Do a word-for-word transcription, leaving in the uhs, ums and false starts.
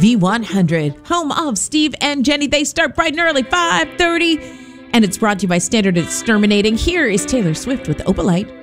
V one hundred, home of Steve and Jenny. They start bright and early, five thirty. And it's brought to you by Standard Exterminating. Here is Taylor Swift with Opalite.